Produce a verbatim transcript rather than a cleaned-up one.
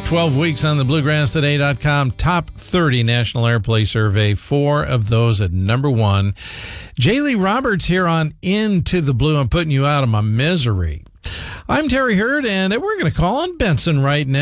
twelve weeks on the bluegrass today dot com top thirty National Airplay Survey. Four of those at number one. J. Lee Roberts here on Into the Blue. I'm putting you out of my misery. I'm Terry Hurd, and we're going to call on Benson right now.